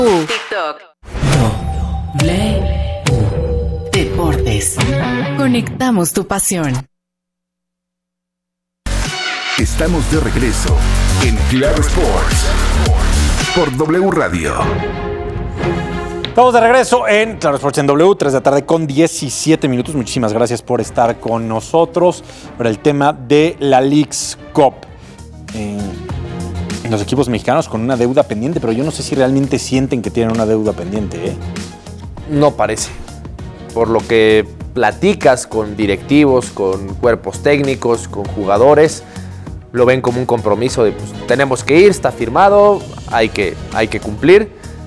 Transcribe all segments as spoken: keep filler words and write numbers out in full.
TikTok. W Deportes. Conectamos tu pasión. Estamos de regreso en Claro Sports por W Radio. Estamos de regreso en Claro Sports en W, tres de la tarde con diecisiete minutos. Muchísimas gracias por estar con nosotros para el tema de la Leagues Cup. Eh, los equipos mexicanos con una deuda pendiente, pero yo no sé si realmente sienten que tienen una deuda pendiente, ¿eh? No parece. Por lo que platicas con directivos, con cuerpos técnicos, con jugadores, lo ven como un compromiso de pues, tenemos que ir, está firmado, hay que, hay que cumplir,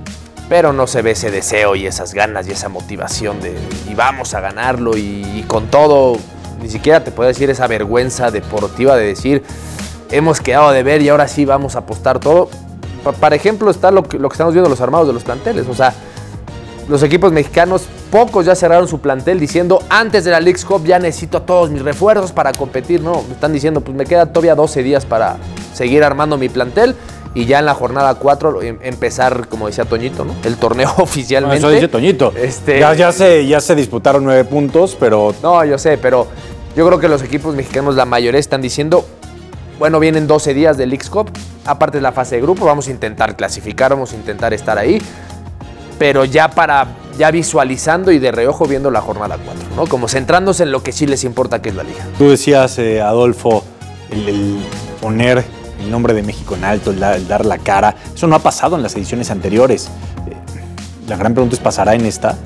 pero no se ve ese deseo y esas ganas y esa motivación de y vamos a ganarlo y, y con todo, ni siquiera te puedo decir esa vergüenza deportiva de decir hemos quedado de ver y ahora sí vamos a apostar todo. Para ejemplo está lo que, lo que estamos viendo los armados de los planteles, o sea, los equipos mexicanos, pocos ya cerraron su plantel diciendo antes de la Leagues Cup ya necesito a todos mis refuerzos para competir. No, están diciendo pues me quedan todavía doce días para seguir armando mi plantel y ya en la jornada cuatro empezar, como decía Toñito, ¿no? El torneo oficialmente. No, eso dice Toñito. Este, ya, ya, se, ya se disputaron nueve puntos, pero... No, yo sé, pero yo creo que los equipos mexicanos, la mayoría están diciendo, bueno, vienen doce días de Leagues Cup, aparte de la fase de grupo, vamos a intentar clasificar, vamos a intentar estar ahí. Pero ya para, ya visualizando y de reojo viendo la jornada cuatro, ¿no? Como centrándose en lo que sí les importa, que es la liga. Tú decías, eh, Adolfo, el, el poner el nombre de México en alto, el, el dar la cara, eso no ha pasado en las ediciones anteriores. Eh, la gran pregunta es, ¿pasará en esta?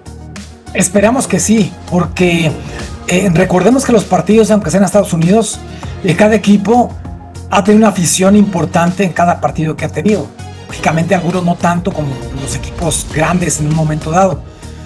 Esperamos que sí, porque eh, recordemos que los partidos, aunque sean en Estados Unidos, eh, cada equipo ha tenido una afición importante en cada partido que ha tenido. Lógicamente algunos no tanto como los equipos grandes en un momento dado,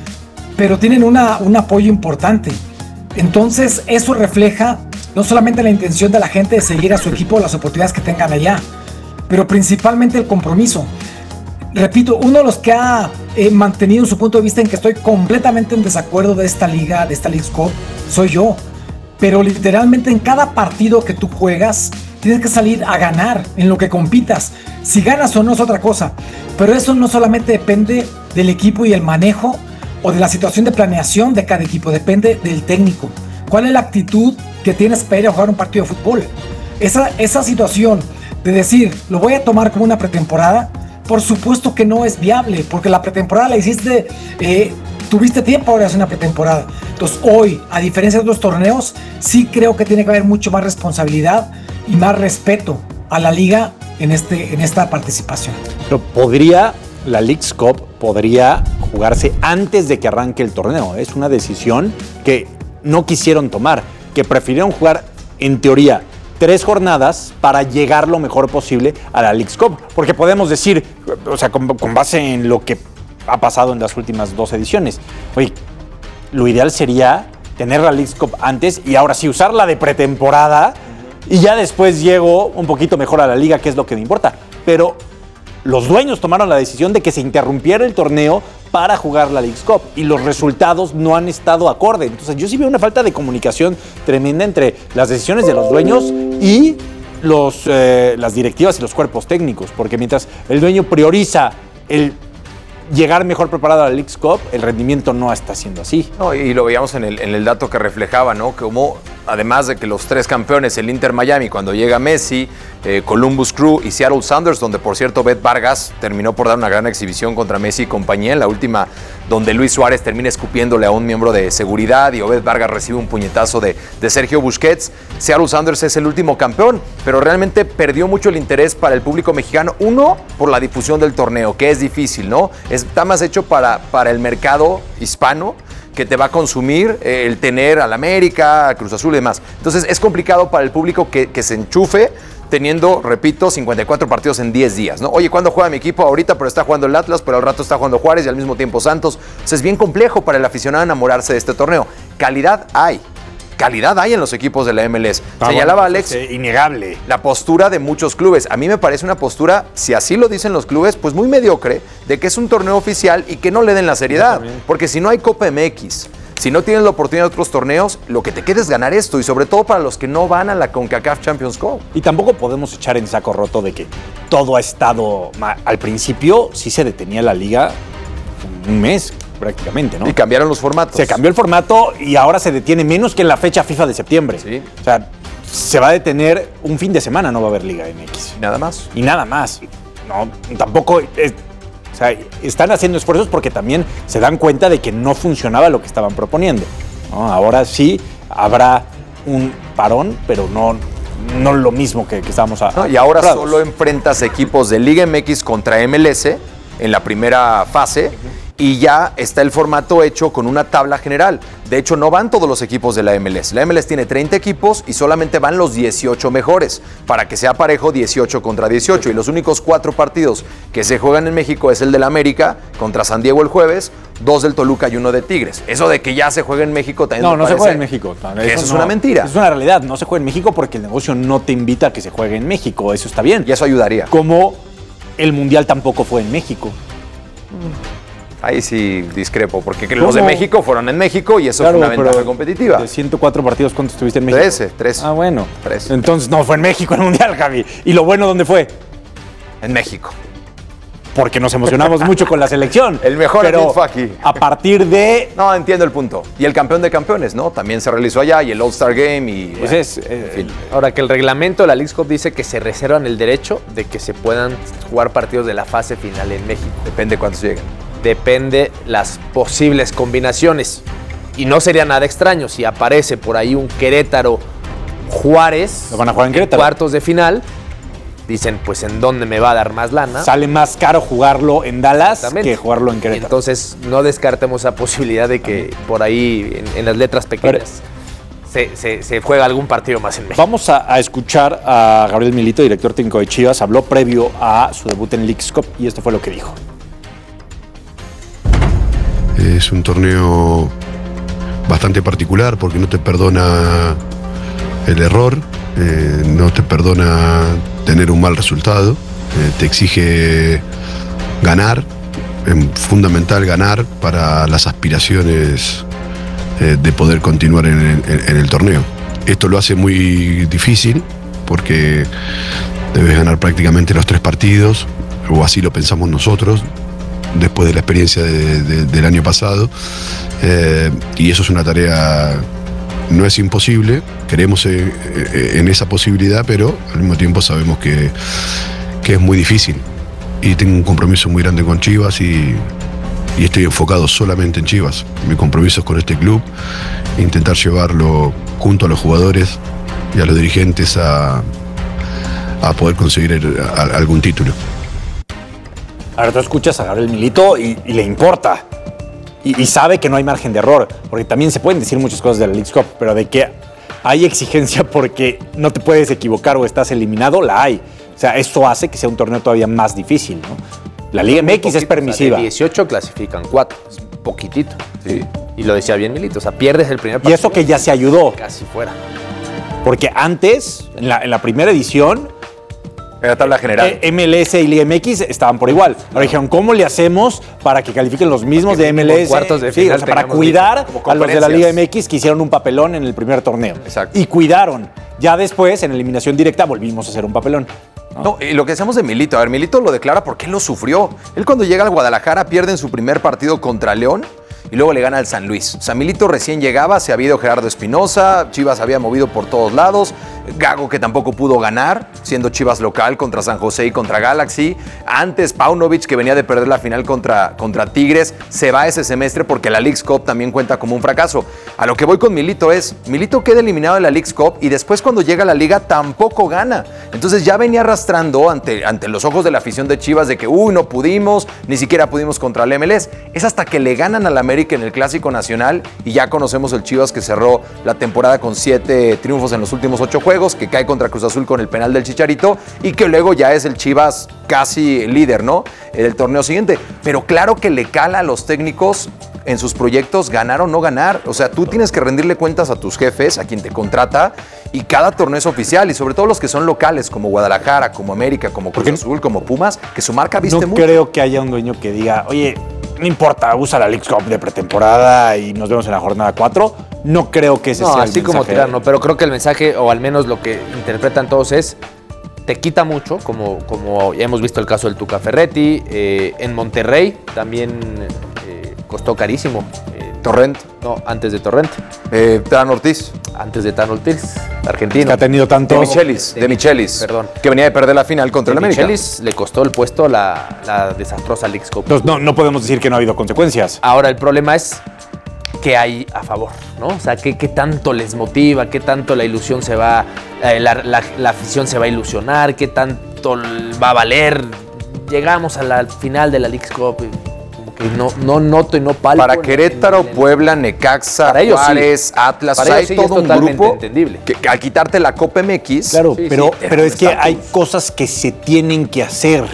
pero tienen una, un apoyo importante. Entonces eso refleja no solamente la intención de la gente de seguir a su equipo, las oportunidades que tengan allá, pero principalmente el compromiso. Repito, uno de los que ha eh, mantenido su punto de vista en que estoy completamente en desacuerdo de esta liga, de esta Leagues Cup, soy yo. Pero literalmente en cada partido que tú juegas, tienes que salir a ganar en lo que compitas. Si ganas o no es otra cosa. Pero eso no solamente depende del equipo y el manejo o de la situación de planeación de cada equipo. Depende del técnico. ¿Cuál es la actitud que tienes para ir a jugar un partido de fútbol? Esa, esa situación de decir, lo voy a tomar como una pretemporada, por supuesto que no es viable. Porque la pretemporada la hiciste... Eh, tuviste tiempo ahora de hacer una pretemporada. Entonces hoy, a diferencia de otros torneos, sí creo que tiene que haber mucho más responsabilidad y más respeto a la liga en, este, en esta participación. Pero podría, la Leagues Cup podría jugarse antes de que arranque el torneo. Es una decisión que no quisieron tomar, que prefirieron jugar, en teoría, tres jornadas para llegar lo mejor posible a la Leagues Cup. Porque podemos decir, o sea, con, con base en lo que ha pasado en las últimas dos ediciones, oye, lo ideal sería tener la Leagues Cup antes y ahora sí usarla de pretemporada y ya después llego un poquito mejor a la liga, que es lo que me importa. Pero los dueños tomaron la decisión de que se interrumpiera el torneo para jugar la Leagues Cup y los resultados no han estado acorde. Entonces yo sí veo una falta de comunicación tremenda entre las decisiones de los dueños y los, eh, las directivas y los cuerpos técnicos, porque mientras el dueño prioriza el llegar mejor preparado a la Leagues Cup, el rendimiento no está siendo así. No, y lo veíamos en el, en el dato que reflejaba, ¿no? Como además de que los tres campeones, el Inter Miami, cuando llega Messi, eh, Columbus Crew y Seattle Sounders, donde por cierto Bet Vargas terminó por dar una gran exhibición contra Messi y compañía, en la última donde Luis Suárez termina escupiéndole a un miembro de seguridad y Obed Vargas recibe un puñetazo de, de Sergio Busquets. Seattle Sounders es el último campeón, pero realmente perdió mucho el interés para el público mexicano. Uno, por la difusión del torneo, que es difícil, ¿no? Está más hecho para, para el mercado hispano, que te va a consumir eh, el tener al América, a Cruz Azul y demás. Entonces es complicado para el público que, que se enchufe teniendo, repito, cincuenta y cuatro partidos en diez días, ¿no? Oye, ¿cuándo juega mi equipo? Ahorita, pero está jugando el Atlas, pero al rato está jugando Juárez y al mismo tiempo Santos. Entonces es bien complejo para el aficionado enamorarse de este torneo. Calidad hay. Calidad hay en los equipos de la M L S. Ah, Señalaba bueno, Alex, es innegable, la postura de muchos clubes. A mí me parece una postura, si así lo dicen los clubes, pues muy mediocre, de que es un torneo oficial y que no le den la seriedad. Porque si no hay Copa M X, Si no tienes la oportunidad de otros torneos, lo que te queda es ganar esto, y sobre todo para los que no van a la CONCACAF Champions Cup. Y tampoco podemos echar en saco roto de que todo ha estado mal. Al principio sí se detenía la liga un mes prácticamente, ¿no? Y cambiaron los formatos. Se cambió el formato y ahora se detiene menos que en la fecha FIFA de septiembre. Sí. O sea, se va a detener un fin de semana, no va a haber Liga M X. Nada más. Y nada más. No, tampoco... Es, o sea, están haciendo esfuerzos porque también se dan cuenta de que no funcionaba lo que estaban proponiendo, ¿no? Ahora sí habrá un parón, pero no, no lo mismo que, que estábamos a, No, y ahora solo enfrentas equipos de Liga M X contra M L S en la primera fase. Y ya está el formato hecho con una tabla general. De hecho, no van todos los equipos de la M L S. La M L S tiene treinta equipos y solamente van los dieciocho mejores, para que sea parejo dieciocho contra dieciocho. Y los únicos cuatro partidos que se juegan en México es el del América contra San Diego el jueves, dos del Toluca y uno de Tigres. Eso de que ya se juega en México también No, me no se parece juega en México. que Eso, eso es no, una mentira. Es una realidad. No se juega en México porque el negocio no te invita a que se juegue en México. Eso está bien. Y eso ayudaría. Como el Mundial tampoco fue en México. Ahí sí discrepo, porque ¿Cómo? los de México fueron en México y eso Claro, fue una ventaja pero competitiva. De ciento cuatro partidos, ¿cuántos tuviste en México? trece, trece. Ah, bueno. trece. Entonces no fue en México el Mundial, Javi. ¿Y lo bueno dónde fue? En México. Porque nos emocionamos mucho con la selección. El mejor Pero ambiente fue aquí. a partir de... No, entiendo el punto. Y el campeón de campeones, ¿no? También se realizó allá y el All-Star Game y... Pues bueno, es, eh, en fin. Ahora que el reglamento de la Leagues Cup dice que se reservan el derecho de que se puedan jugar partidos de la fase final en México. Depende cuántos lleguen. Depende las posibles combinaciones. Y no sería nada extraño si aparece por ahí un Querétaro Juárez. Lo van a jugar en Querétaro. Cuartos de final. Dicen, pues, ¿en dónde me va a dar más lana? Sale más caro jugarlo en Dallas Exactamente. que jugarlo en Querétaro. Entonces, no descartemos esa posibilidad de que por ahí, en, en las letras pequeñas, se, se, se juega algún partido más en México. Vamos a, a escuchar a Gabriel Milito, director técnico de Chivas. Habló previo a su debut en Leagues Cup y esto fue lo que dijo. Es un torneo bastante particular porque no te perdona el error, eh, no te perdona tener un mal resultado, eh, te exige ganar, es fundamental ganar para las aspiraciones eh, de poder continuar en el, en, en el torneo. Esto lo hace muy difícil porque debes ganar prácticamente los tres partidos, o así lo pensamos nosotros, después de la experiencia de, de, del año pasado, eh, y eso es una tarea, no es imposible, creemos en, en esa posibilidad, pero al mismo tiempo sabemos que, que es muy difícil, y tengo un compromiso muy grande con Chivas y, y estoy enfocado solamente en Chivas. Mi compromiso es con este club, intentar llevarlo junto a los jugadores y a los dirigentes a, a poder conseguir el, a, algún título. Ahora tú escuchas a Gabriel Milito y, y le importa. Y, y sabe que no hay margen de error. Porque también se pueden decir muchas cosas de la Leagues Cup, pero de que hay exigencia porque no te puedes equivocar o estás eliminado, la hay. O sea, eso hace que sea un torneo todavía más difícil, ¿no? La Liga M X es permisiva. O sea, de dieciocho clasifican cuatro. Es poquitito. Sí. Y lo decía bien Milito. O sea, pierdes el primer Y partido. eso que ya se ayudó. Casi fuera. Porque antes, en la, en la primera edición, Era tabla general. eh, M L S y Liga M X estaban por igual. Ahora dijeron, ¿cómo le hacemos para que califiquen los mismos de M L S? cuartos de Sí, final o sea, para tengamos cuidar como a los de la conferencias. Liga M X que hicieron un papelón en el primer torneo. Exacto. Y cuidaron. Ya después, en eliminación directa, volvimos a hacer un papelón. No, y lo que decíamos de Milito, a ver, Milito lo declara porque él lo sufrió. Él cuando llega al Guadalajara pierde en su primer partido contra León y luego le gana al San Luis. O sea, Milito recién llegaba, se había ido Gerardo Espinosa, Chivas había movido por todos lados, Gago que tampoco pudo ganar, siendo Chivas local contra San José y contra Galaxy. Antes Paunovic, que venía de perder la final contra, contra Tigres, se va ese semestre porque la Leagues Cup también cuenta como un fracaso. A lo que voy con Milito es, Milito queda eliminado de la Leagues Cup y después cuando llega a la Liga tampoco gana. Entonces ya venía arrastrando ante, ante los ojos de la afición de Chivas de que, uy, no pudimos, ni siquiera pudimos contra el M L S. Es hasta que le ganan al América en el Clásico Nacional y ya conocemos el Chivas que cerró la temporada con siete triunfos en los últimos ocho juegos, que cae contra Cruz Azul con el penal del Chicharito y que luego ya es el Chivas casi líder, ¿no? El torneo siguiente. Pero claro que le cala a los técnicos en sus proyectos ganar o no ganar. O sea, tú tienes que rendirle cuentas a tus jefes, a quien te contrata, y cada torneo es oficial, y sobre todo los que son locales, como Guadalajara, como América, como Cruz Azul, como Pumas, que su marca viste No mucho. creo que haya un dueño que diga, oye, no importa, usa la Leagues Cup de pretemporada y nos vemos en la jornada cuatro. No creo que ese no, sea el así mensaje. como tirar, no, pero creo que el mensaje, o al menos lo que interpretan todos es, te quita mucho, como, como ya hemos visto el caso del Tuca Ferretti, eh, en Monterrey también eh, costó carísimo. Eh, Torrent. No, antes de Torrent. Eh, Tan Ortiz. Antes de Tan Ortiz, argentino. Que ha tenido tanto... De Michelis, de, de Michelis. Perdón. Que venía de perder la final contra De el América. Michelis le costó el puesto a la, la desastrosa Leagues Cup. Entonces, no, no podemos decir que no ha habido consecuencias. Ahora, el problema es qué hay a favor, ¿no? O sea, qué, qué tanto les motiva, qué tanto la ilusión se va, eh, la, la, la afición se va a ilusionar, qué tanto va a valer. Llegamos a la final de la Leagues Cup y como que no, no noto y no palpo. Para en- Querétaro, en- en- Puebla, Necaxa, Para ellos sí. Juárez, Atlas, Para o sea, ellos hay sí, es todo un totalmente grupo entendible. que, que al quitarte la Copa M X, Claro, Sí, pero, sí, pero es que estatus. hay cosas que se tienen que hacer.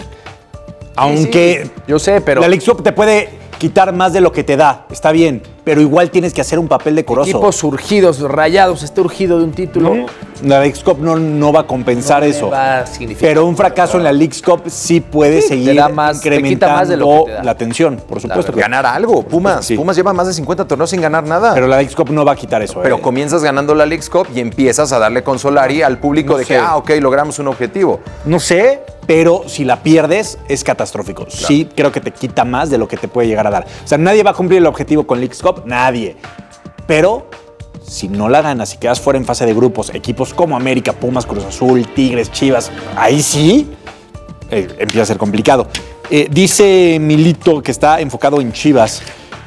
Aunque sí, yo sé, pero la Leagues Cup te puede quitar más de lo que te da, está bien, pero igual tienes que hacer un papel decoroso. equipos surgidos, Rayados, está urgido de un título. ¿no? La Leagues Cup no, no va a compensar No le eso. va a significar Pero un fracaso en la Leagues Cup sí puede Sí, te seguir da más- te quita incrementando más de lo que te da. la tensión, por supuesto. que- ganar algo. Pumas. Sí. Pumas lleva más de cincuenta torneos sin ganar nada. Pero la Leagues Cup no va a quitar eso. Pero eh. comienzas ganando la Leagues Cup y empiezas a darle con Solari al público No de sé. que, ah, ok, logramos un objetivo. No sé, pero si la pierdes es catastrófico. Sí, creo que te quita más de lo que te puede llegar a dar. O sea, nadie va a cumplir el objetivo con Leagues Cup, nadie. Pero si no la ganas y quedas fuera en fase de grupos, equipos como América, Pumas, Cruz Azul, Tigres, Chivas, ahí sí eh, empieza a ser complicado. Eh, dice Milito que está enfocado en Chivas.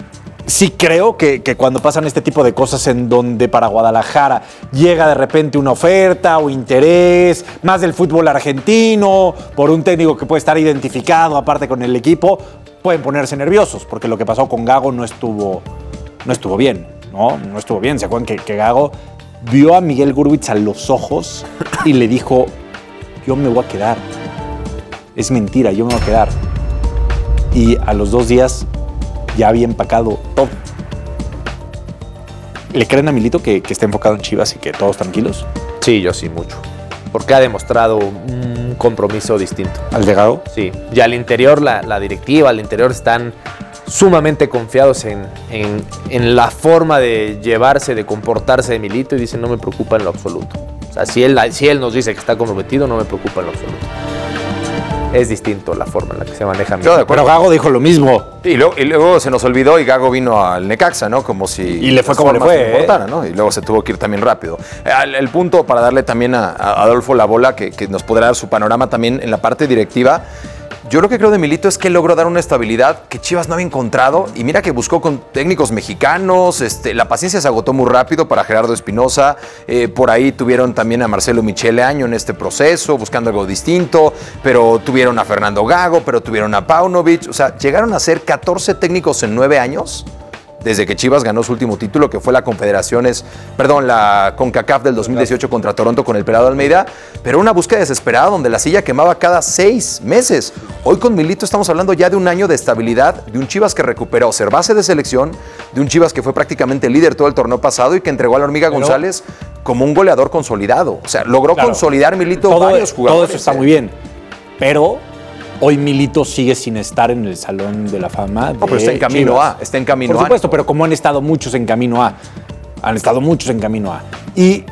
Sí creo que, que cuando pasan este tipo de cosas en donde para Guadalajara llega de repente una oferta o interés, más del fútbol argentino, por un técnico que puede estar identificado aparte con el equipo, pueden ponerse nerviosos, porque lo que pasó con Gago no estuvo, no estuvo bien, ¿no? No estuvo bien. ¿Se acuerdan que, que Gago vio a Miguel Gurwitz a los ojos y le dijo, yo me voy a quedar? Es mentira, yo me voy a quedar. Y a los dos días ya había empacado todo. ¿Le creen a Milito que, que está enfocado en Chivas y que todos tranquilos? Sí, yo sí, mucho. Porque ha demostrado un compromiso distinto. ¿Al de Gago? Sí. Y al interior, la, la directiva, al interior están sumamente confiados en, en, en la forma de llevarse, de comportarse de Milito y dicen, no me preocupa en lo absoluto. O sea, si él, si él nos dice que está comprometido, no me preocupa en lo absoluto. Es distinto la forma en la que se maneja Milito. Yo de acuerdo. Pero Gago dijo lo mismo. Y luego, y luego se nos olvidó y Gago vino al Necaxa, ¿no? Como si... Y le fue las como le formas fue, no ¿eh? importaran, ¿no? Y luego se tuvo que ir también rápido. El, el punto para darle también a, a Adolfo la bola, que, que nos podrá dar su panorama también en la parte directiva. Yo lo que creo de Milito es que logró dar una estabilidad que Chivas no había encontrado. Y mira que buscó con técnicos mexicanos. Este, la paciencia se agotó muy rápido para Gerardo Espinosa. Eh, por ahí tuvieron también a Marcelo Michele Año en este proceso, buscando algo distinto. Pero tuvieron a Fernando Gago, pero tuvieron a Paunovic. O sea, llegaron a ser catorce técnicos en nueve años. Desde que Chivas ganó su último título, que fue la Confederaciones, perdón, la CONCACAF del dos mil dieciocho contra Toronto con el Pelado Almeida, pero una búsqueda desesperada donde la silla quemaba cada seis meses. Hoy con Milito estamos hablando ya de un año de estabilidad, de un Chivas que recuperó ser base de selección, de un Chivas que fue prácticamente líder todo el torneo pasado y que entregó a la Hormiga Pero- González como un goleador consolidado. O sea, logró Claro. consolidar Milito Todo, varios jugadores. todo eso está ¿eh? muy bien. Pero hoy Milito sigue sin estar en el Salón de la Fama. No, pero está en camino Chivas. a, está en camino Por a. supuesto, pero como han estado muchos en camino a. Han estado muchos en camino a. Y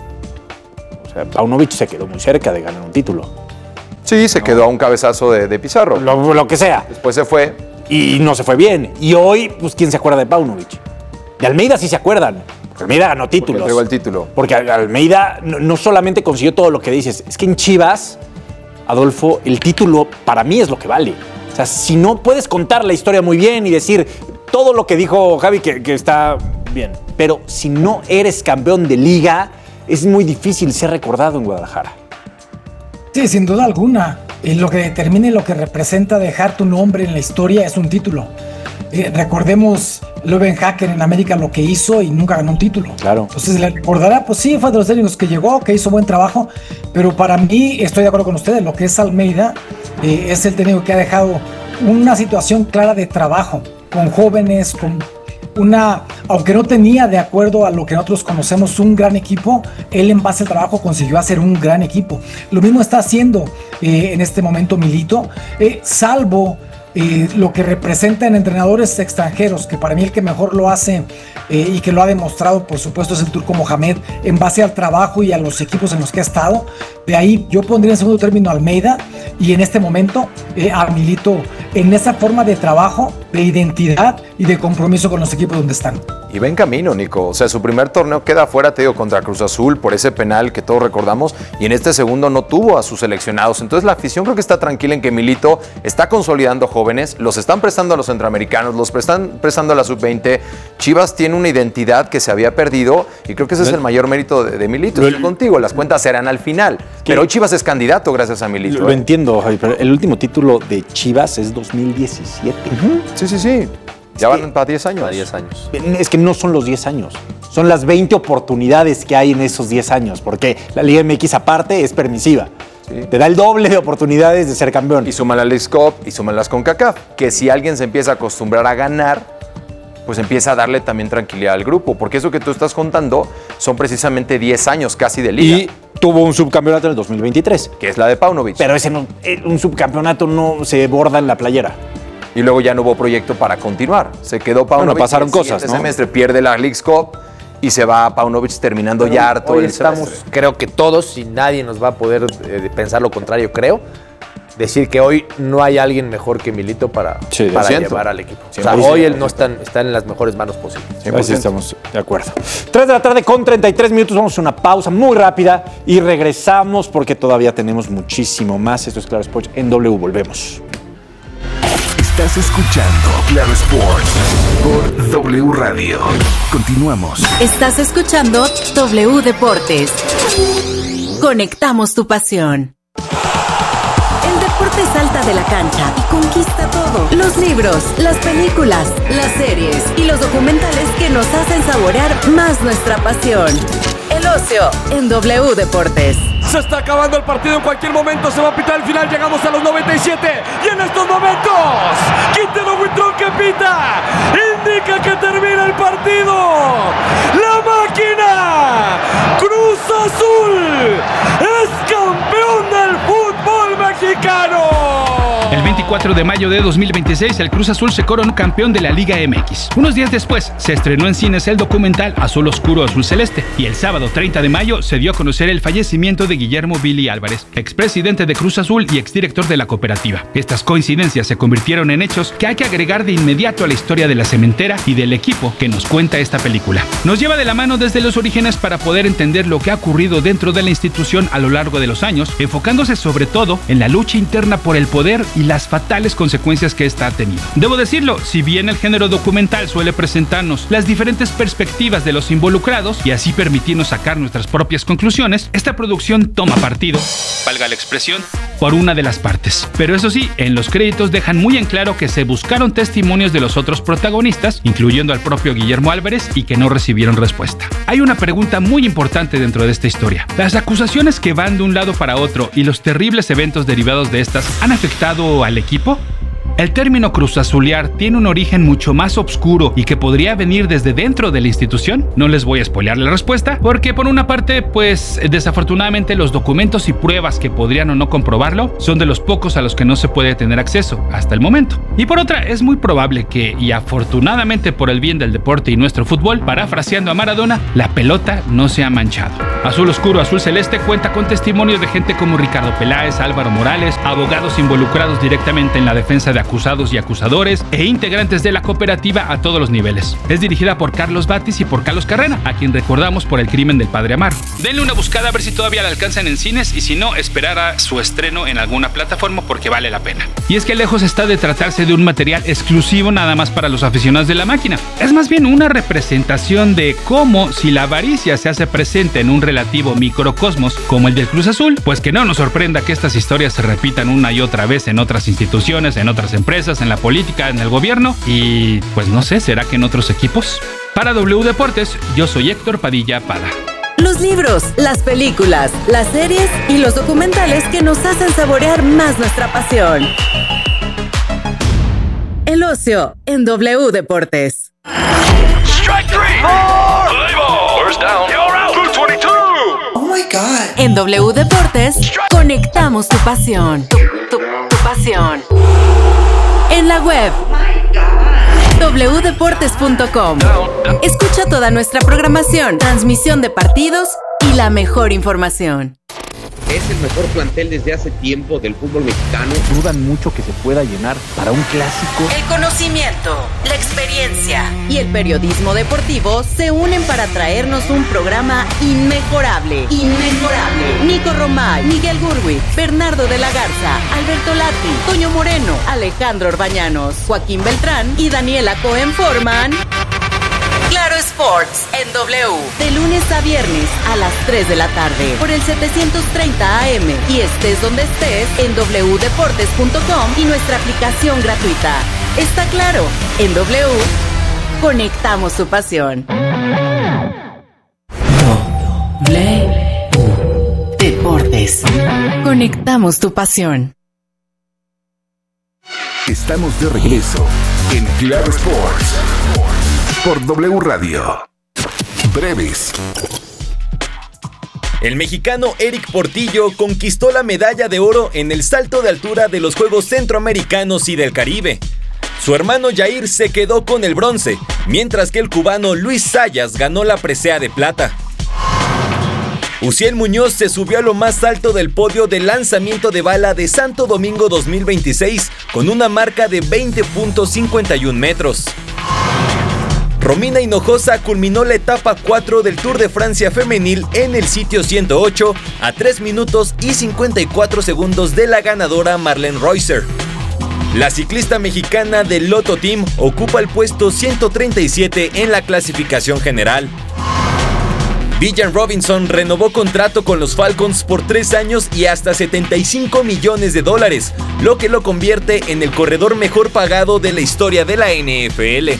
o sea, Paunovic se quedó muy cerca de ganar un título. Sí, se quedó a un cabezazo de, de Pizarro. Lo, lo que sea. Después se fue. Y no se fue bien. Y hoy, pues, ¿quién se acuerda de Paunovic? De Almeida sí se acuerdan. Porque Almeida ganó títulos. entregó el título. Porque Almeida no, no solamente consiguió todo lo que dices, es que en Chivas, Adolfo, el título para mí es lo que vale. O sea, si no puedes contar la historia muy bien y decir todo lo que dijo Javi que, que está bien, pero si no eres campeón de liga, es muy difícil ser recordado en Guadalajara. Sí, sin duda alguna. Y lo que determina y lo que representa dejar tu nombre en la historia es un título. Eh, recordemos Löwen Hacker en América lo que hizo y nunca ganó un título. Claro. Entonces le recordará, pues sí, fue de los técnicos que llegó, que hizo buen trabajo, pero para mí, estoy de acuerdo con ustedes, lo que es Almeida eh, es el técnico que ha dejado una situación clara de trabajo con jóvenes, con una, aunque no tenía de acuerdo a lo que nosotros conocemos un gran equipo, él en base al trabajo consiguió hacer un gran equipo. Lo mismo está haciendo eh, en este momento Milito, eh, salvo eh, lo que representan entrenadores extranjeros, que para mí el que mejor lo hace eh, y que lo ha demostrado, por supuesto, es el Turco Mohamed, en base al trabajo y a los equipos en los que ha estado. De ahí yo pondría en segundo término a Almeida y en este momento eh, a Milito en esa forma de trabajo, de identidad y de compromiso con los equipos donde están. Y va en camino, Nico. O sea, su primer torneo queda fuera, te digo, contra Cruz Azul por ese penal que todos recordamos. Y en este segundo no tuvo a sus seleccionados. Entonces la afición creo que está tranquila en que Milito está consolidando jóvenes. Los están prestando a los centroamericanos, los están prestando a la sub veinte. Chivas tiene una identidad que se había perdido. Y creo que ese es el mayor mérito de, de Milito. Estoy contigo, las cuentas serán al final. ¿Qué? Pero hoy Chivas es candidato gracias a Milito. Lo ¿eh? entiendo, Javi, pero el último título de Chivas es dos mil diecisiete. Uh-huh. Sí, sí, sí. Ya van para diez años. Para diez años. Es que no son los diez años. Son las veinte oportunidades que hay en esos diez años. Porque la Liga M X aparte es permisiva. Sí. Te da el doble de oportunidades de ser campeón. Y suman la Leagues Cup y suman las CONCACAF. Que si alguien se empieza a acostumbrar a ganar, pues empieza a darle también tranquilidad al grupo. Porque eso que tú estás contando son precisamente diez años casi de liga. Y tuvo un subcampeonato en el dos mil veintitrés. Que es la de Paunovic. Pero ese no, un subcampeonato no se borda en la playera. Y luego ya no hubo proyecto para continuar. Se quedó Paunovic. Bueno, pasaron el cosas, ¿no? semestre pierde la Leagues Cup y se va a Paunovic terminando Pero ya harto hoy el estamos, semestre. creo que todos, y nadie nos va a poder eh, pensar lo contrario, creo, decir que hoy no hay alguien mejor que Milito para, sí, para llevar al equipo. O sea, hoy él no está, está en las mejores manos posibles. Así estamos de acuerdo. tres de la tarde con treinta y tres minutos. Vamos a una pausa muy rápida y regresamos porque todavía tenemos muchísimo más. Esto es Claro Sports en W. Volvemos. Estás escuchando Claro Sports por W Radio. Continuamos. Estás escuchando W Deportes. Conectamos tu pasión. El deporte salta de la cancha y conquista todo. Los libros, las películas, las series y los documentales que nos hacen saborear más nuestra pasión. El ocio en W Deportes. Se está acabando el partido, en cualquier momento se va a pitar el final, llegamos a los noventa y siete y en estos momentos Quintero Huitrón que pita indica que termina el partido. La máquina Cruz Azul es campeón del fútbol mexicano. El veinticuatro de mayo de dos mil veintiséis, el Cruz Azul se coronó campeón de la Liga M X. Unos días después, se estrenó en cines el documental Azul Oscuro, Azul Celeste. Y el sábado treinta de mayo se dio a conocer el fallecimiento de Guillermo Billy Álvarez, expresidente de Cruz Azul y exdirector de la cooperativa. Estas coincidencias se convirtieron en hechos que hay que agregar de inmediato a la historia de la cementera y del equipo que nos cuenta esta película. Nos lleva de la mano desde los orígenes para poder entender lo que ha ocurrido dentro de la institución a lo largo de los años, enfocándose sobre todo en la lucha interna por el poder y las fatales consecuencias que esta ha tenido. Debo decirlo, si bien el género documental suele presentarnos las diferentes perspectivas de los involucrados y así permitirnos sacar nuestras propias conclusiones, esta producción toma partido, valga la expresión, por una de las partes. Pero eso sí, en los créditos dejan muy en claro que se buscaron testimonios de los otros protagonistas, incluyendo al propio Guillermo Álvarez, y que no recibieron respuesta. Hay una pregunta muy importante dentro de esta historia. ¿Las acusaciones que van de un lado para otro y los terribles eventos derivados de estas han afectado al equipo? El término cruzazulear tiene un origen mucho más oscuro y que podría venir desde dentro de la institución. No les voy a spoilear la respuesta, porque por una parte, pues desafortunadamente los documentos y pruebas que podrían o no comprobarlo son de los pocos a los que no se puede tener acceso hasta el momento. Y por otra, es muy probable que, y afortunadamente por el bien del deporte y nuestro fútbol, parafraseando a Maradona, la pelota no se ha manchado. Azul Oscuro, Azul Celeste cuenta con testimonios de gente como Ricardo Peláez, Álvaro Morales, abogados involucrados directamente en la defensa de acusados y acusadores e integrantes de la cooperativa a todos los niveles. Es dirigida por Carlos Batis y por Carlos Carrera, a quien recordamos por el crimen del padre Amaro. Denle una buscada a ver si todavía la alcanzan en cines y si no, esperar a su estreno en alguna plataforma porque vale la pena. Y es que lejos está de tratarse de un material exclusivo nada más para los aficionados de la máquina. Es más bien una representación de cómo, si la avaricia se hace presente en un relativo microcosmos como el del Cruz Azul, pues que no nos sorprenda que estas historias se repitan una y otra vez en otras instituciones, en otras empresas, en la política, en el gobierno y pues no sé, ¿será que en otros equipos? Para W Deportes, yo soy Héctor Padilla Pada. Los libros, las películas, las series y los documentales que nos hacen saborear más nuestra pasión. El ocio en W Deportes. Strike three. Oh, first down. You're out. two twenty-two. Oh my God. En W Deportes, conectamos tu pasión. Tu, tu, tu pasión. en la web doble u deportes punto com. Escucha toda nuestra programación, transmisión de partidos y la mejor información. Es el mejor plantel desde hace tiempo del fútbol mexicano. Dudan mucho que se pueda llenar para un clásico. El conocimiento, la experiencia y el periodismo deportivo se unen para traernos un programa inmejorable. Inmejorable. Nico Romay, Miguel Gurwitz, Bernardo de la Garza, Alberto Lati, Toño Moreno, Alejandro Orbañanos, Joaquín Beltrán y Daniela Cohen forman Claro Sports en W, de lunes a viernes a las tres de la tarde por el setecientos treinta A M y estés donde estés en doble u deportes punto com y nuestra aplicación gratuita. Está claro, en W conectamos su pasión. W Deportes. Conectamos tu pasión. Estamos de regreso en Claro Sports por W Radio. Breves. El mexicano Eric Portillo conquistó la medalla de oro en el salto de altura de los Juegos Centroamericanos y del Caribe. Su hermano Jair se quedó con el bronce, mientras que el cubano Luis Sayas ganó la presea de plata. Uciel Muñoz se subió a lo más alto del podio del lanzamiento de bala de Santo Domingo dos mil veintiséis con una marca de veinte punto cincuenta y uno metros. Romina Hinojosa culminó la etapa cuatro del Tour de Francia femenil en el sitio ciento ocho a tres minutos y cincuenta y cuatro segundos de la ganadora Marlene Reusser. La ciclista mexicana del Lotto Team ocupa el puesto ciento treinta y siete en la clasificación general. Villan Robinson renovó contrato con los Falcons por tres años y hasta setenta y cinco millones de dólares, lo que lo convierte en el corredor mejor pagado de la historia de la N F L.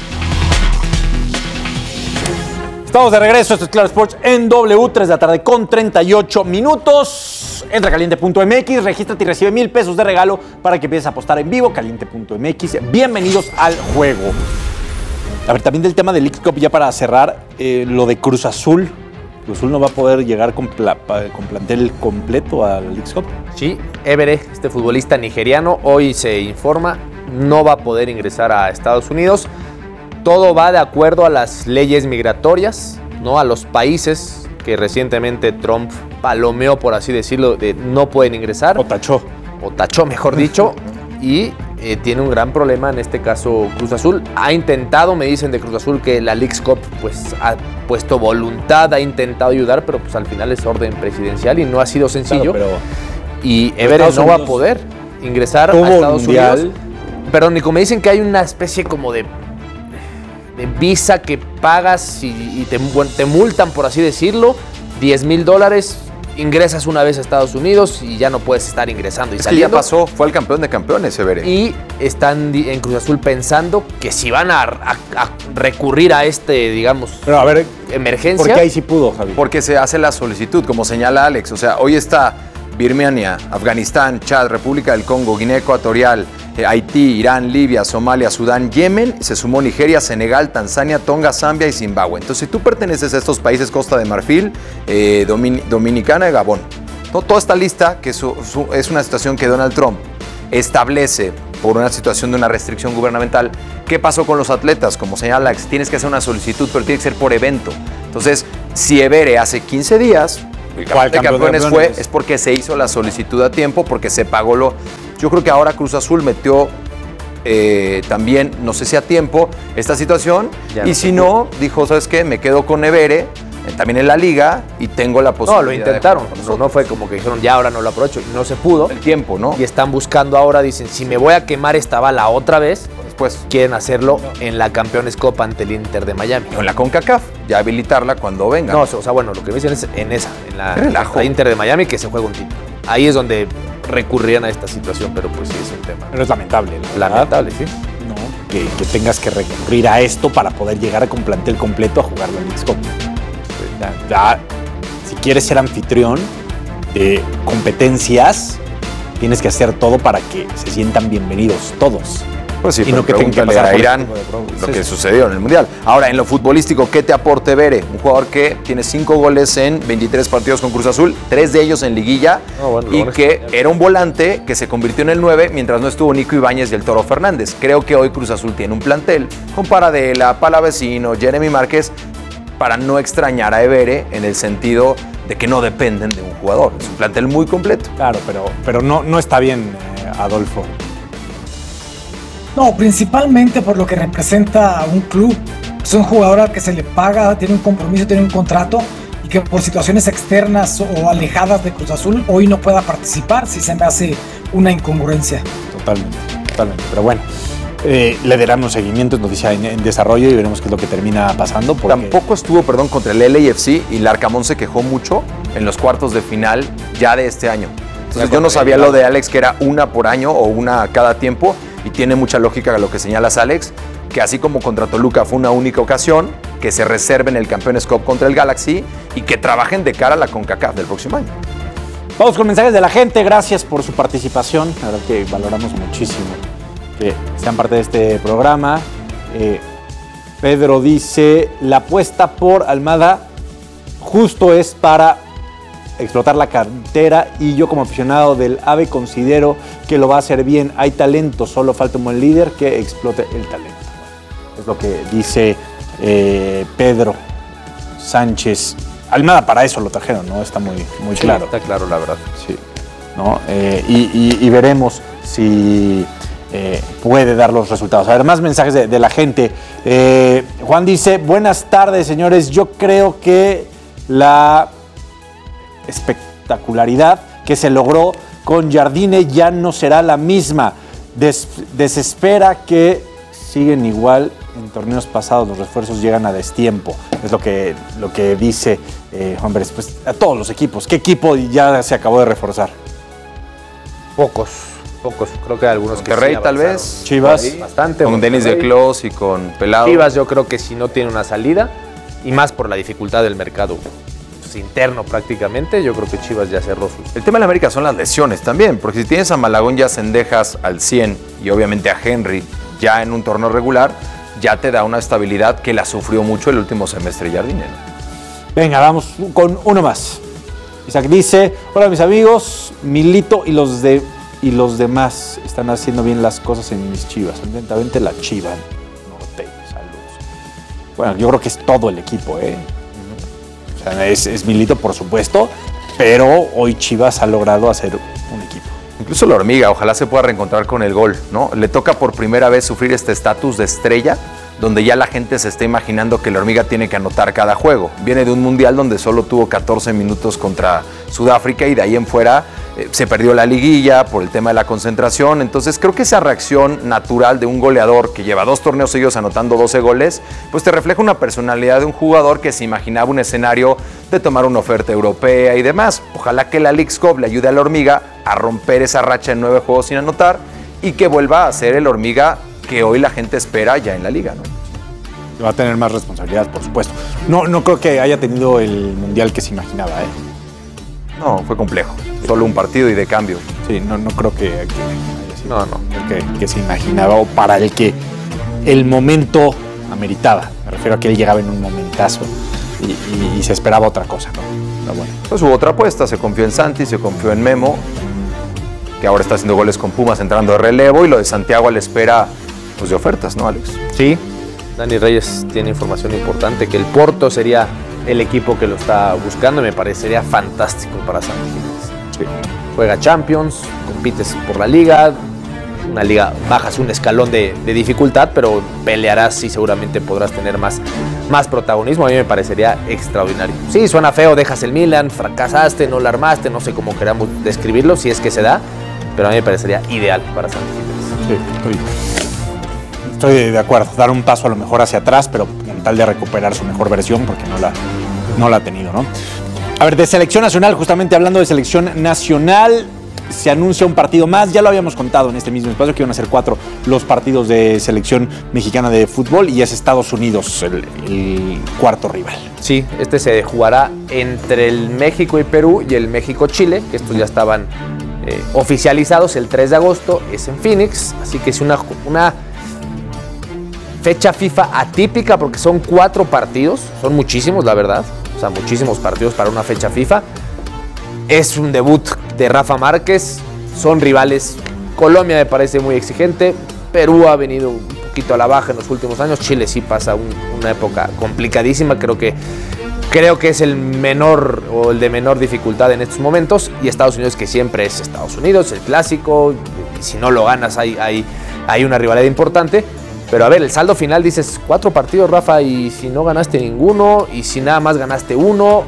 Estamos de regreso, esto es Claro Sports en W, tres de la tarde con treinta y ocho minutos. Entra a caliente punto m x, regístrate y recibe mil pesos de regalo para que empieces a apostar en vivo. caliente punto m x, bienvenidos al juego. A ver, también del tema del Leagues Cup, ya para cerrar, eh, lo de Cruz Azul. Cruz Azul no va a poder llegar con, pla- con plantel completo al Leagues Cup. Sí, Evere, este futbolista nigeriano, hoy se informa, no va a poder ingresar a Estados Unidos. Todo va de acuerdo a las leyes migratorias, ¿no? A los países que recientemente Trump palomeó, por así decirlo, de no pueden ingresar. O tachó. O tachó, mejor dicho. Y eh, tiene un gran problema, en este caso Cruz Azul. Ha intentado, me dicen de Cruz Azul, que la Leagues Cup pues, ha puesto voluntad, ha intentado ayudar, pero pues al final es orden presidencial y no ha sido sencillo. Claro, pero y Everett no va a poder ingresar a Estados mundial. Unidos. Pero Nico, me dicen que hay una especie como de... de visa que pagas y, y te, te multan, por así decirlo, diez mil dólares, ingresas una vez a Estados Unidos y ya no puedes estar ingresando y es saliendo. Que ya pasó, fue el campeón de campeones, Everett. Y están en Cruz Azul pensando que si van a, a, a recurrir a este, digamos, pero a ver, emergencia. ¿Por qué ahí sí pudo, Javi? Porque se hace la solicitud, como señala Alex. O sea, hoy está Birmania, Afganistán, Chad, República del Congo, Guinea Ecuatorial, eh, Haití, Irán, Libia, Somalia, Sudán, Yemen, se sumó Nigeria, Senegal, Tanzania, Tonga, Zambia y Zimbabue. Entonces, si tú perteneces a estos países, Costa de Marfil, eh, Domin- Dominicana y Gabón, ¿no? Toda esta lista, que su, su, es una situación que Donald Trump establece por una situación de una restricción gubernamental. ¿Qué pasó con los atletas? Como señala Alex, tienes que hacer una solicitud, pero tiene que ser por evento. Entonces, si Evere hace quince días... El campeón de campeones fue, es porque se hizo la solicitud a tiempo, porque se pagó lo... Yo creo que ahora Cruz Azul metió eh, también, no sé si a tiempo, esta situación. Ya y no si no, dijo, ¿sabes qué? Me quedo con Evere, eh, también en la liga, y tengo la posibilidad. No, lo intentaron. No, no fue como que dijeron, ya ahora no lo aprovecho. Y no se pudo. El tiempo, ¿no? Y están buscando ahora, dicen, si me voy a quemar esta bala otra vez, después quieren hacerlo en la Campeones Cup ante el Inter de Miami. O en la CONCACAF, ya habilitarla cuando venga. No, o sea, bueno, lo que me dicen es en esa, en la, la Inter de Miami, que se juega un título. Ahí es donde recurrían a esta situación, pero pues sí es un tema. Pero es lamentable, la Lamentable, sí. No, que, que tengas que recurrir a esto para poder llegar con plantel completo a jugar la Leagues Cup. Ya, ya, si quieres ser anfitrión de competencias, tienes que hacer todo para que se sientan bienvenidos todos. Pues sí, y no que tengan que pregúntale pasar a por Irán ese tipo de pruebas. lo Sí, que sí. sucedió en el Mundial. Ahora, en lo futbolístico, ¿qué te aporte Bere? Un jugador que tiene cinco goles en veintitrés partidos con Cruz Azul, tres de ellos en liguilla, No, bueno, lo y bueno es que era un volante que se convirtió en el nueve mientras no estuvo Nico Ibáñez y el Toro Fernández. Creo que hoy Cruz Azul tiene un plantel con Paradela, Palavecino, Jeremy Márquez, para no extrañar a Bere en el sentido de que no dependen de un jugador. Es un plantel muy completo. Claro, pero, pero no, no está bien, eh, Adolfo. No, principalmente por lo que representa un club. Es un jugador al que se le paga, tiene un compromiso, tiene un contrato y que por situaciones externas o alejadas de Cruz Azul hoy no pueda participar, si se me hace una incongruencia. Totalmente, totalmente. Pero bueno, eh, le darán un seguimiento, es noticia en, en desarrollo y veremos qué es lo que termina pasando. Porque... Tampoco estuvo, perdón, contra el L A F C y Larcamón se quejó mucho en los cuartos de final ya de este año. Entonces yo no sabía lo de Alex, que era una por año o una cada tiempo, y tiene mucha lógica lo que señalas, Alex, que así como contra Toluca fue una única ocasión, que se reserven el Campeones Cup contra el Galaxy y que trabajen de cara a la CONCACAF del próximo año. Vamos con mensajes de la gente, gracias por su participación, la verdad que valoramos muchísimo que sean parte de este programa. Eh, Pedro dice, la apuesta por Almada justo es para explotar la cantera y yo como aficionado del AVE considero que lo va a hacer bien. Hay talento, solo falta un buen líder que explote el talento. Es lo que dice eh, Pedro Sánchez. Almada para eso lo trajeron, ¿no? Está muy, muy Sí, claro. está claro, la verdad. Sí. ¿No? Eh, y, y, y veremos si eh, puede dar los resultados. A ver, más mensajes de, de la gente. Eh, Juan dice, buenas tardes, señores. Yo creo que la espectacularidad que se logró con Jardine ya no será la misma. Des, desespera que siguen igual. En torneos pasados los refuerzos llegan a destiempo. Es lo que, lo que dice eh, Juan Pérez. Pues a todos los equipos. ¿Qué equipo ya se acabó de reforzar? Pocos, pocos. Creo que algunos que Monterrey, sí tal avanzaron. vez. Chivas. Sí, bastante. Con Denis de Monterrey. Clos y con Pelado. Chivas yo creo que si no tiene una salida, y más por la dificultad del mercado pues, interno prácticamente, yo creo que Chivas ya cerró sus... El tema de la América son las lesiones también, porque si tienes a Malagón y a Cendejas al cien y obviamente a Henry ya en un torneo regular, ya te da una estabilidad que la sufrió mucho el último semestre Jardine, ¿no? Venga, vamos con uno más. Isaac dice, hola mis amigos, Milito y los de y los demás están haciendo bien las cosas en mis Chivas. Atentamente la Chiva Norte. Saludos. Bueno, yo creo que es todo el equipo, ¿eh? O sea, es, es Milito, por supuesto, pero hoy Chivas ha logrado hacer un equipo. Incluso la hormiga, ojalá se pueda reencontrar con el gol, ¿no? Le toca por primera vez sufrir este estatus de estrella, donde ya la gente se está imaginando que la hormiga tiene que anotar cada juego. Viene de un mundial donde solo tuvo catorce minutos contra Sudáfrica y de ahí en fuera eh, se perdió la liguilla por el tema de la concentración. Entonces creo que esa reacción natural de un goleador que lleva dos torneos seguidos anotando doce goles, pues te refleja una personalidad de un jugador que se imaginaba un escenario de tomar una oferta europea y demás. Ojalá que la Leagues Cup le ayude a la hormiga a romper esa racha en nueve juegos sin anotar y que vuelva a ser el hormiga que hoy la gente espera ya en la liga, ¿no? Va a tener más responsabilidad, por supuesto. No, no creo que haya tenido el mundial que se imaginaba, ¿eh? No, fue complejo. Solo un partido y de cambio. Sí, no, no creo que, que haya sido No, no. el que, que se imaginaba o para el que el momento ameritaba. Me refiero a que él llegaba en un momentazo y, y, y se esperaba otra cosa, ¿no? Pero bueno. Pues hubo otra apuesta, se confió en Santi, se confió en Memo, que ahora está haciendo goles con Pumas entrando de relevo, y lo de Santiago a la espera pues, de ofertas, ¿no, Alex? Sí, Dani Reyes tiene información importante, que el Porto sería el equipo que lo está buscando y me parecería fantástico para Santi Jiménez. Sí. Juega Champions, compites por la Liga, una liga bajas un escalón de, de dificultad, pero pelearás y seguramente podrás tener más, más protagonismo. A mí me parecería extraordinario. Sí, suena feo, dejas el Milan, fracasaste, no la armaste, no sé cómo queramos describirlo, si es que se da, pero a mí me parecería ideal para Santi Jiménez. Sí, estoy, estoy de acuerdo. Dar un paso a lo mejor hacia atrás, pero con tal de recuperar su mejor versión, porque no la, no la ha tenido, ¿no? A ver, de selección nacional, justamente hablando de selección nacional, se anuncia un partido más. Ya lo habíamos contado en este mismo espacio que iban a ser cuatro los partidos de selección mexicana de fútbol y es Estados Unidos el, el cuarto rival. Sí, este se jugará entre el México y Perú y el México-Chile, que estos ya estaban eh, oficializados el tres de agosto, es en Phoenix, así que es una, una fecha FIFA atípica porque son cuatro partidos, son muchísimos la verdad, o sea, muchísimos partidos para una fecha FIFA. Es un debut de Rafa Márquez, son rivales. Colombia me parece muy exigente, Perú ha venido un poquito a la baja en los últimos años, Chile sí pasa un, una época complicadísima, creo que, creo que es el menor o el de menor dificultad en estos momentos, y Estados Unidos que siempre es Estados Unidos, el clásico, y si no lo ganas hay, hay, hay una rivalidad importante. Pero a ver, el saldo final dices, cuatro partidos, Rafa, y si no ganaste ninguno, y si nada más ganaste uno,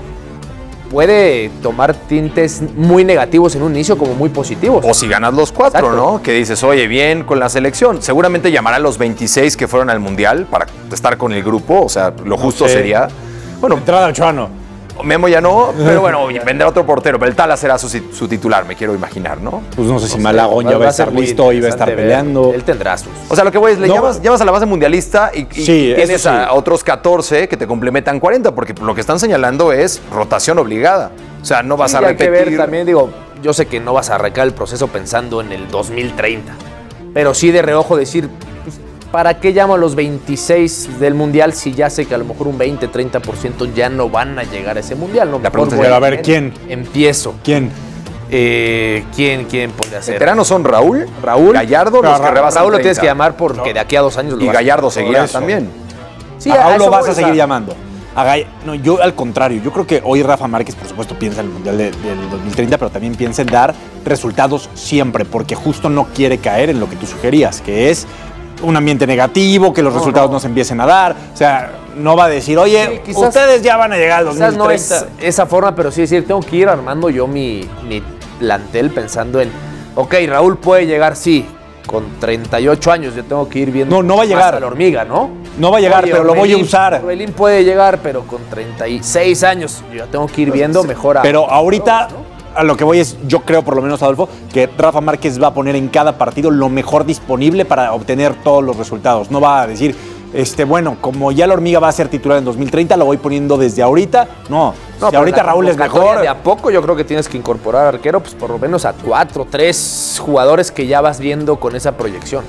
puede tomar tintes muy negativos en un inicio como muy positivos. O si ganas los cuatro, Exacto. ¿no? Que dices, oye, bien con la selección. Seguramente llamará a los veintiséis que fueron al Mundial para estar con el grupo. O sea, lo justo no sé. sería... Bueno, entrada Ochoano. Memo ya no, pero bueno, vendrá otro portero. Pero el Tala será su, su titular, me quiero imaginar, ¿no? Pues no sé si No sé, Malagón ya va a estar muy listo y va a estar interesante ver. peleando. Él tendrá sus... O sea, lo que voy es, le No. llamas, llamas a la base mundialista y, y Sí, tienes eso sí. a otros catorce que te complementan cuarenta, porque lo que están señalando es rotación obligada. O sea, no vas Sí, a hay repetir. que ver también, digo, yo sé que no vas a arrancar el proceso pensando en el dos mil treinta, pero sí de reojo decir, pues, ¿para qué llamo a los veintiséis del Mundial si ya sé que a lo mejor un veinte, treinta por ciento ya no van a llegar a ese Mundial? No, La pregunta mejor es, voy a ver, ¿quién? Empiezo. ¿Quién? Eh, ¿Quién, quién puede hacer? Veteranos son Raúl, Raúl, Gallardo, los que Ra- rebasan Raúl lo tienes treinta. que llamar porque de aquí a dos años lo Y vas a- Gallardo seguirá eso. también. Sí, a Raúl eso lo vas voy, a o sea, seguir llamando. A Gall- no, yo al contrario, yo creo que hoy Rafa Márquez, por supuesto, piensa en el Mundial de- del dos mil treinta, pero también piensa en dar resultados siempre, porque justo no quiere caer en lo que tú sugerías, que es un ambiente negativo, que los No, resultados no. no. se empiecen a dar. O sea, no va a decir, oye, Sí, quizás- ustedes ya van a llegar al dos mil Quizás treinta. no es esa forma, pero sí decir, tengo que ir armando yo mi, mi plantel pensando en, ok, Raúl puede llegar, sí, con treinta y ocho años, yo tengo que ir viendo No, no va a más llegar. a la hormiga, ¿no? No va a llegar, Oye, pero lo voy a Orbelín- usar. Orbelín puede llegar, pero con treinta y seis años, yo ya tengo que ir viendo mejor a... Pero ahorita, a lo que voy es, yo creo por lo menos, Adolfo, que Rafa Márquez va a poner en cada partido lo mejor disponible para obtener todos los resultados. No va a decir, este, bueno, como ya la hormiga va a ser titular en dos mil treinta, lo voy poniendo desde ahorita. No, No, si pero ahorita la Raúl es convocatoria mejor. De a poco yo creo que tienes que incorporar arquero, pues por lo menos a cuatro, tres jugadores que ya vas viendo con esa proyección.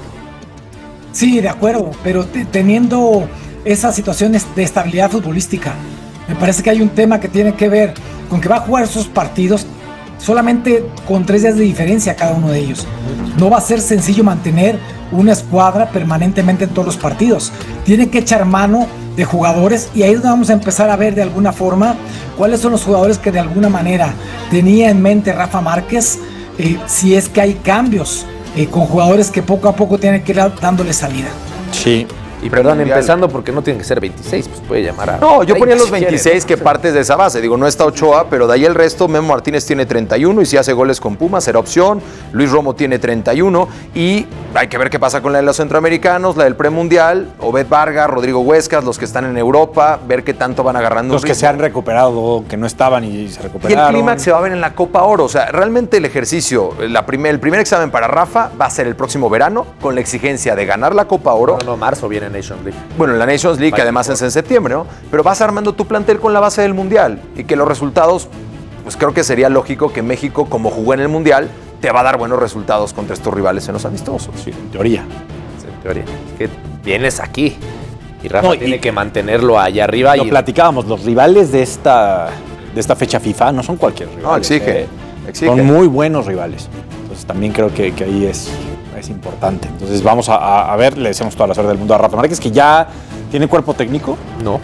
Sí, de acuerdo, pero te- teniendo esas situaciones de estabilidad futbolística, me parece que hay un tema que tiene que ver con que va a jugar esos partidos solamente con tres días de diferencia cada uno de ellos. No va a ser sencillo mantener una escuadra permanentemente en todos los partidos. Tiene que echar mano de jugadores y ahí es donde vamos a empezar a ver de alguna forma cuáles son los jugadores que de alguna manera tenía en mente Rafa Márquez, eh, si es que hay cambios eh, con jugadores que poco a poco tienen que ir dándole salida. Sí. Y perdón, Mundial. empezando porque no tienen que ser veintiséis, pues puede llamar a... No, yo ponía los si quiere, veintiséis ¿no? que partes de esa base. Digo, no está Ochoa, pero de ahí el resto, Memo Martínez tiene treinta y uno y si hace goles con Pumas será opción. Luis Romo tiene treinta y uno y hay que ver qué pasa con la de los centroamericanos, la del premundial, Obed Vargas, Rodrigo Huescas, los que están en Europa, ver qué tanto van agarrando Los un que ritmo. se han recuperado, que no estaban y se Y recuperaron. el clímax se va a ver en la Copa Oro. O sea, realmente el ejercicio, la primer, el primer examen para Rafa va a ser el próximo verano con la exigencia de ganar la Copa Oro. No, no, marzo viene Nation League. Bueno, la Nations League, que Vaya, además por es en septiembre, ¿no? Pero vas armando tu plantel con la base del Mundial y que los resultados, pues creo que sería lógico que México, como jugó en el Mundial, te va a dar buenos resultados contra estos rivales en los amistosos. Sí, en teoría. En teoría. Es que vienes aquí y Rafa No, y- tiene que mantenerlo allá arriba. Lo y platicábamos, los rivales de esta, de esta fecha FIFA no son cualquier rival. No, exige, exige. Son muy buenos rivales. Entonces también creo que, que ahí es, es importante. Entonces vamos a, a- a ver, le deseamos toda la suerte del mundo a Rafa Márquez, que ya tiene cuerpo técnico. No.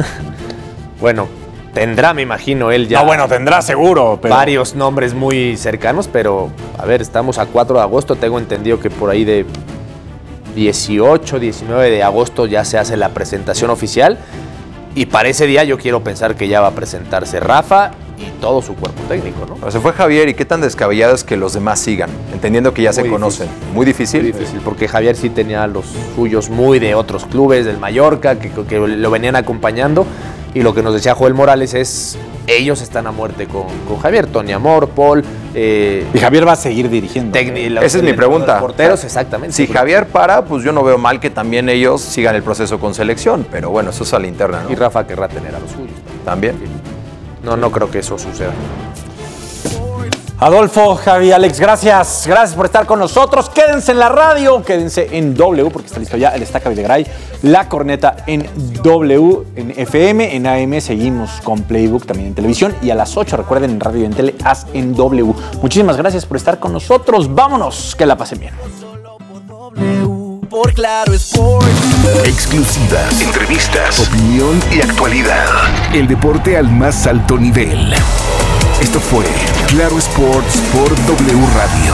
Bueno, tendrá, me imagino, él ya... No, bueno, tendrá seguro, pero... varios nombres muy cercanos, pero a ver, estamos a cuatro de agosto, tengo entendido que por ahí de dieciocho, diecinueve de agosto ya se hace la presentación oficial y para ese día yo quiero pensar que ya va a presentarse Rafa y todo su cuerpo técnico, ¿no? Pero se fue Javier y qué tan descabellado es que los demás sigan, entendiendo que ya se Muy conocen. Muy difícil. Muy difícil, porque Javier sí tenía los suyos muy de otros clubes, del Mallorca, que, que lo venían acompañando. Y lo que nos decía Joel Morales es, ellos están a muerte con, con Javier, Tony Amor, Paul, eh, Y Javier va a seguir dirigiendo. Tecni- Esa es mi pregunta. Los porteros, exactamente. Si Javier para, pues yo no veo mal que también ellos sigan el proceso con selección, pero bueno, eso es a la interna, ¿no? Y Rafa querrá tener a los suyos. También. No, no creo que eso suceda. Adolfo, Javi, Alex, gracias. Gracias por estar con nosotros. Quédense en la radio, quédense en W, porque está listo ya el Estaca Videgaray, la corneta en W, en F M, en A M. Seguimos con Playbook también en televisión. Y a las ocho, recuerden, en radio y en tele, haz en W. Muchísimas gracias por estar con nosotros. Vámonos, que la pasen bien. Por Claro Sports. Exclusivas, entrevistas, opinión y actualidad. El deporte al más alto nivel. Esto fue Claro Sports por W Radio.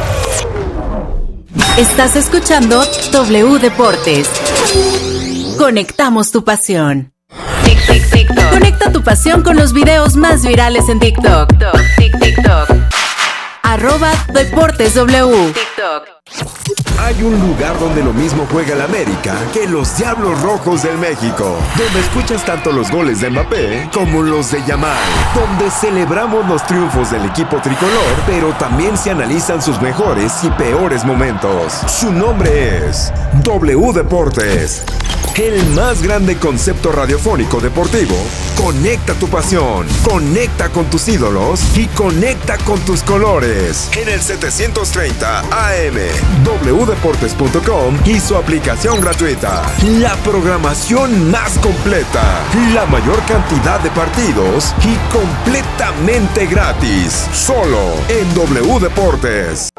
Estás escuchando W Deportes. Conectamos tu pasión. Tic, tic, TikTok. Conecta tu pasión con los videos más virales en TikTok. Tic, TikTok. Arroba Deportes W. TikTok. Hay un lugar donde lo mismo juega el América que los Diablos Rojos del México, donde escuchas tanto los goles de Mbappé como los de Yamal, donde celebramos los triunfos del equipo tricolor, pero también se analizan sus mejores y peores momentos. Su nombre es W Deportes, el más grande concepto radiofónico deportivo. Conecta tu pasión, conecta con tus ídolos y conecta con tus colores. En el setecientos treinta A M, w deportes punto com y su aplicación gratuita. La programación más completa, la mayor cantidad de partidos y completamente gratis. Solo en W Deportes.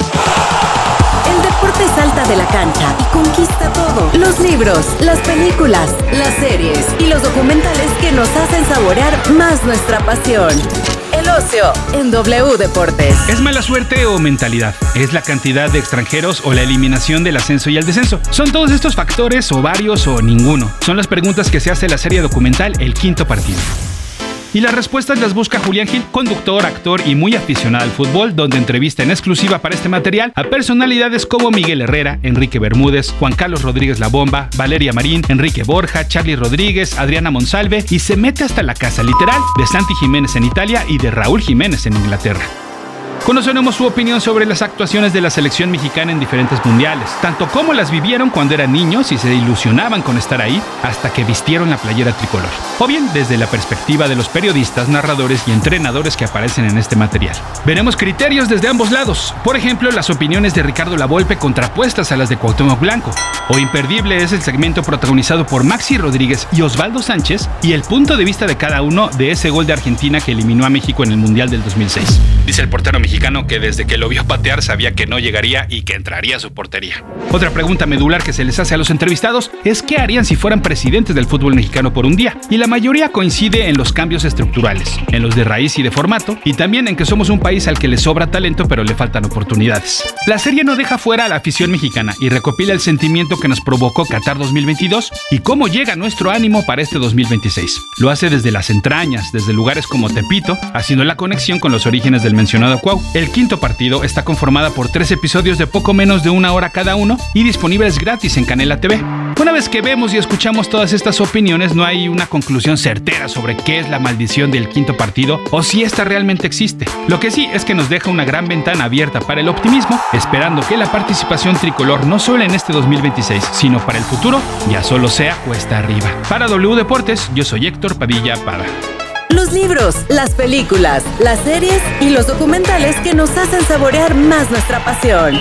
El deporte salta de la cancha y conquista todo. Los libros, las películas, las series y los documentales que nos hacen saborear más nuestra pasión. El ocio en W Deportes. ¿Es mala suerte o mentalidad? ¿Es la cantidad de extranjeros o la eliminación del ascenso y el descenso? ¿Son todos estos factores o varios o ninguno? Son las preguntas que se hace la serie documental El Quinto Partido. Y las respuestas las busca Julián Gil, conductor, actor y muy aficionado al fútbol, donde entrevista en exclusiva para este material a personalidades como Miguel Herrera, Enrique Bermúdez, Juan Carlos Rodríguez La Bomba, Valeria Marín, Enrique Borja, Charly Rodríguez, Adriana Monsalve, y se mete hasta la casa literal de Santi Jiménez en Italia y de Raúl Jiménez en Inglaterra. Conoceremos su opinión sobre las actuaciones de la selección mexicana en diferentes mundiales, tanto como las vivieron cuando eran niños y se ilusionaban con estar ahí hasta que vistieron la playera tricolor, o bien desde la perspectiva de los periodistas, narradores y entrenadores que aparecen en este material. Veremos criterios desde ambos lados, por ejemplo, las opiniones de Ricardo Lavolpe contrapuestas a las de Cuauhtémoc Blanco, o imperdible es el segmento protagonizado por Maxi Rodríguez y Osvaldo Sánchez y el punto de vista de cada uno de ese gol de Argentina que eliminó a México en el Mundial del dos mil seis. Dice el portero mexicano que desde que lo vio patear sabía que no llegaría y que entraría a su portería. Otra pregunta medular que se les hace a los entrevistados es qué harían si fueran presidentes del fútbol mexicano por un día, y la mayoría coincide en los cambios estructurales, en los de raíz y de formato, y también en que somos un país al que le sobra talento pero le faltan oportunidades. La serie no deja fuera a la afición mexicana y recopila el sentimiento que nos provocó Qatar dos mil veintidós y cómo llega nuestro ánimo para este dos mil veintiséis. Lo hace desde las entrañas, desde lugares como Tepito, haciendo la conexión con los orígenes del mencionado Cuau. El Quinto Partido está conformada por tres episodios de poco menos de una hora cada uno y disponibles gratis en Canela T V. Una vez que vemos y escuchamos todas estas opiniones, no hay una conclusión certera sobre qué es la maldición del Quinto Partido o si esta realmente existe. Lo que sí es que nos deja una gran ventana abierta para el optimismo, esperando que la participación tricolor no solo en este dos mil veintiséis, sino para el futuro, ya solo sea cuesta arriba. Para W Deportes, yo soy Héctor Padilla Pada. Los libros, las películas, las series y los documentales que nos hacen saborear más nuestra pasión.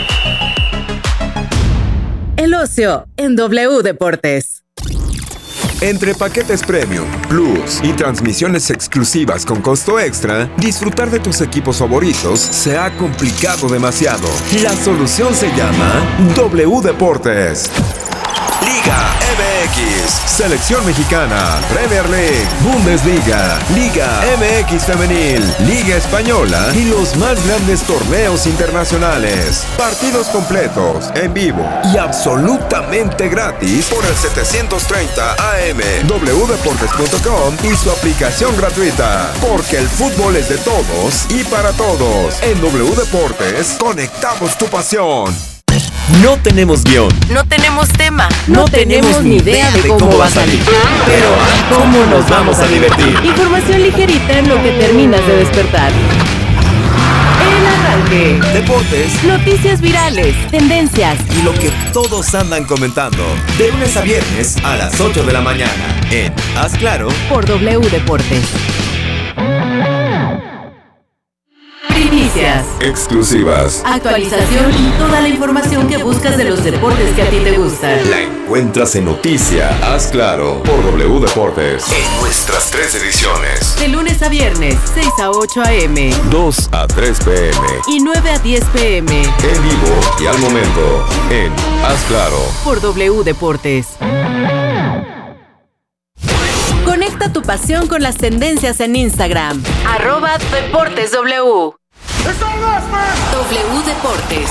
El ocio en W Deportes. Entre paquetes premium, plus y transmisiones exclusivas con costo extra, disfrutar de tus equipos favoritos se ha complicado demasiado. La solución se llama W Deportes. Liga M X, Selección Mexicana, Premier League, Bundesliga, Liga M X Femenil, Liga Española y los más grandes torneos internacionales. Partidos completos, en vivo y absolutamente gratis por el setecientos treinta A M, w deportes punto com y su aplicación gratuita. Porque el fútbol es de todos y para todos. En W Deportes, conectamos tu pasión. No tenemos guión. No tenemos tema. No, no tenemos ni idea de cómo, cómo va a salir. Pero ¿cómo nos vamos a divertir? Información ligerita en lo que terminas de despertar. El arranque. Deportes. Noticias virales. Tendencias. Y lo que todos andan comentando. De lunes a viernes a las ocho de la mañana. En Haz Claro. Por W Deportes. Primicia. noticias, exclusivas, actualización y toda la información que buscas de los deportes que a ti te gustan. La encuentras en Noticia, Haz Claro, por W Deportes. En nuestras tres ediciones. De lunes a viernes, seis a ocho a eme, dos a tres pe eme. y nueve a diez pe eme. En vivo y al momento, en Haz Claro. Por W Deportes. Conecta tu pasión con las tendencias en Instagram. Arroba Deportes W. W Deportes.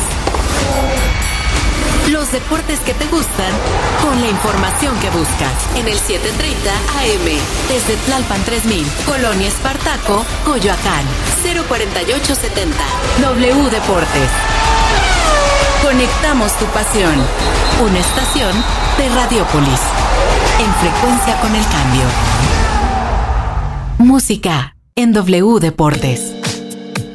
Los deportes que te gustan con la información que buscas. En el siete treinta a eme. Desde Tlalpan tres mil, Colonia Espartaco, Coyoacán. cero cuarenta y ocho setenta. W Deportes. Conectamos tu pasión. Una estación de Radiopolis. En frecuencia con el cambio. Música en W Deportes.